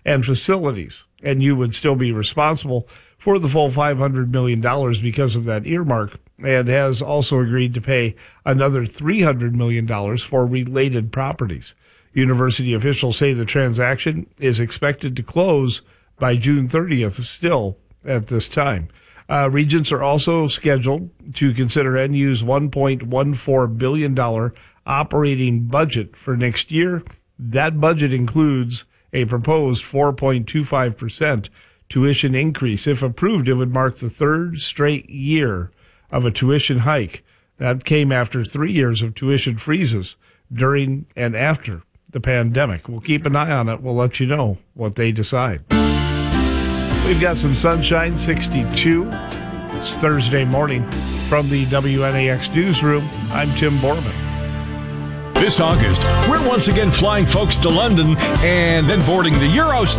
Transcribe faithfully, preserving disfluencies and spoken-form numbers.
and facilities. And you would still be responsible for the full five hundred million dollars because of that earmark, and has also agreed to pay another three hundred million dollars for related properties. University officials say the transaction is expected to close by June thirtieth, still at this time. Uh, Regents are also scheduled to consider N U's one point one four billion dollars operating budget for next year. That budget includes a proposed four point two five percent tuition increase. If approved, it would mark the third straight year of a tuition hike. That came after three years of tuition freezes during and after the pandemic. We'll keep an eye on it. We'll let you know what they decide. We've got some sunshine, sixty-two. It's Thursday morning from the W N A X newsroom. I'm Tim Borman. This August, we're once again flying folks to London and then boarding the Eurostar.